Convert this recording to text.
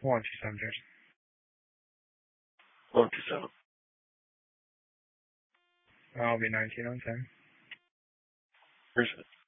127, Jersey. 127. I'll be 19 on 10. Appreciate it.